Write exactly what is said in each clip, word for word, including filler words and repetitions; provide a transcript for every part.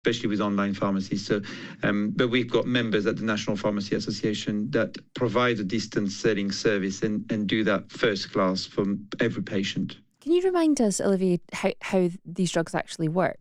especially with online pharmacies. So, um, but we've got members at the National Pharmacy Association that provide a distance selling service and, and do that first class for every patient. Can you remind us, Olivier, how, how these drugs actually work?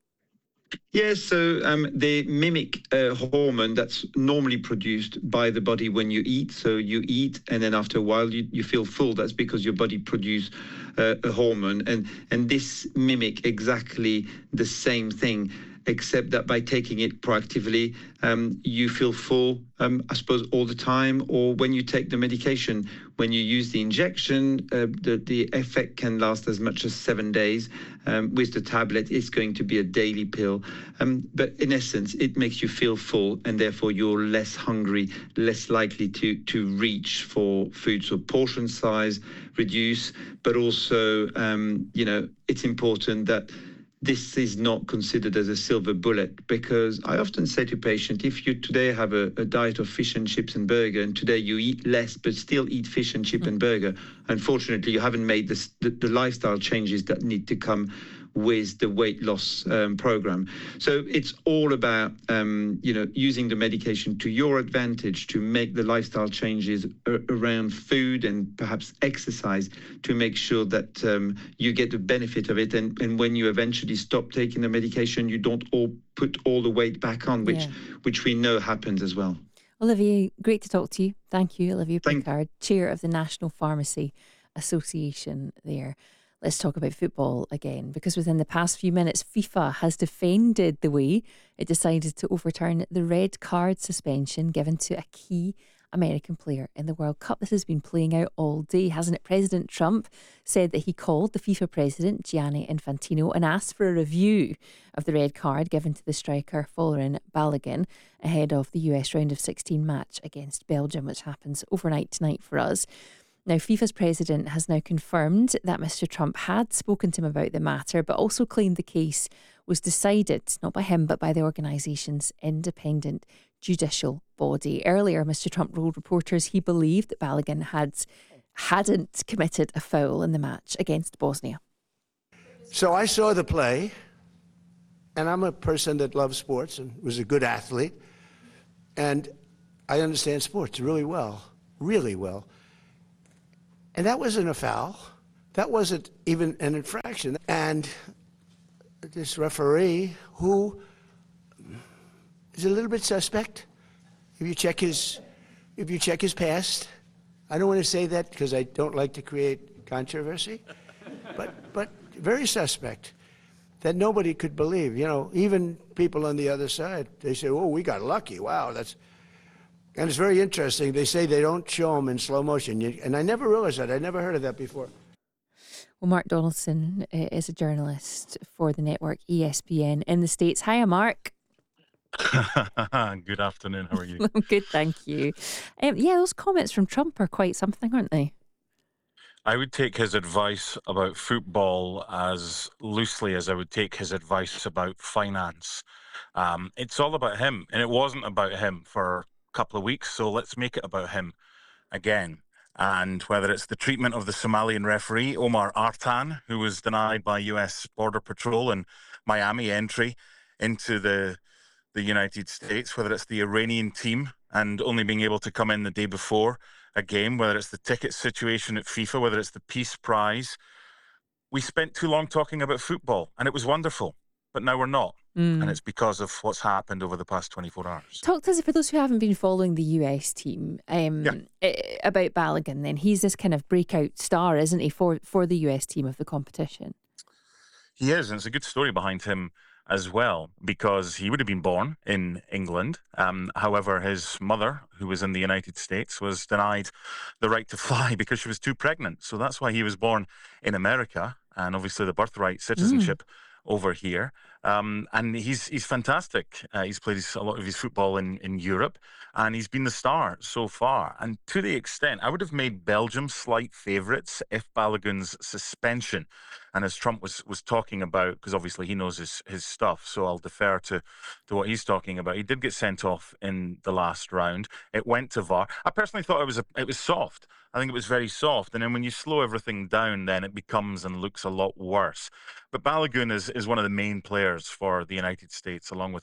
Yes, so um, they mimic a hormone that's normally produced by the body when you eat. So you eat, and then after a while you, you feel full. That's because your body produces uh, a hormone, and and this mimic exactly the same thing, except that by taking it proactively, um, you feel full, um, I suppose, all the time, or when you take the medication. When you use the injection, uh, the, the effect can last as much as seven days. Um, with the tablet, it's going to be a daily pill. Um, but in essence, it makes you feel full, and therefore you're less hungry, less likely to, to reach for food. So portion size reduce, but also, um, you know, it's important that this is not considered as a silver bullet, because I often say to patients, if you today have a, a diet of fish and chips and burger, and today you eat less but still eat fish and chip mm. and burger, unfortunately you haven't made this, the, the lifestyle changes that need to come with the weight loss um, program. So it's all about, um, you know, using the medication to your advantage to make the lifestyle changes a- around food and perhaps exercise to make sure that um, you get the benefit of it. And, and when you eventually stop taking the medication, you don't all put all the weight back on, which, yeah. which we know happens as well. Olivier, great to talk to you. Thank you, Olivier Picard, Chair of the National Pharmacy Association there. Let's talk about football again, because within the past few minutes, FIFA has defended the way it decided to overturn the red card suspension given to a key American player in the World Cup. This has been playing out all day, hasn't it? President Trump said that he called the FIFA president, Gianni Infantino, and asked for a review of the red card given to the striker Folarin Balogun ahead of the U S round of sixteen match against Belgium, which happens overnight tonight for us. Now, FIFA's president has now confirmed that Mister Trump had spoken to him about the matter, but also claimed the case was decided, not by him, but by the organisation's independent judicial body. Earlier, Mister Trump told reporters he believed that Balogun had, hadn't committed a foul in the match against Bosnia. So I saw the play, and I'm a person that loves sports and was a good athlete, and I understand sports really well, really well. And that wasn't a foul. That wasn't even an infraction. And this referee, who is a little bit suspect, if you check his, if you check his past, I don't want to say that because I don't like to create controversy, but but very suspect that nobody could believe. You know, even people on the other side, they say, "Oh, we got lucky. Wow, that's." And it's very interesting. They say they don't show them in slow motion. And I never realized that. I never heard of that before. Well, Mark Donaldson is a journalist for the network E S P N in the States. Hiya, Mark. Good afternoon. How are you? I'm good, thank you. Um, yeah, those comments from Trump are quite something, aren't they? I would take his advice about football as loosely as I would take his advice about finance. Um, it's all about him, and it wasn't about him for couple of weeks, so let's make it about him again. And whether it's the treatment of the Somalian referee Omar Artan, who was denied by U S Border Patrol and Miami entry into the the United States, whether it's the Iranian team and only being able to come in the day before a game, whether it's the ticket situation at FIFA, whether it's the Peace Prize, we spent too long talking about football, and it was wonderful, but now we're not. Mm. And it's because of what's happened over the past twenty-four hours. Talk to us, for those who haven't been following the U S team, um, yeah. about Balogun then. He's this kind of breakout star, isn't he, for, for the U S team of the competition? He is, and it's a good story behind him as well, because he would have been born in England. Um, however, his mother, who was in the United States, was denied the right to fly because she was too pregnant. So that's why he was born in America, and obviously the birthright citizenship mm. over here. Um, and he's he's fantastic. Uh, he's played his, a lot of his football in, in Europe, and he's been the star so far. And to the extent, I would have made Belgium slight favourites if Balogun's suspension, and as Trump was was talking about, because obviously he knows his, his stuff, so I'll defer to, to what he's talking about. He did get sent off in the last round. It went to V A R. I personally thought it was a, it was soft. I think it was very soft. And then when you slow everything down, then it becomes and looks a lot worse. But Balogun is, is one of the main players for the United States, along with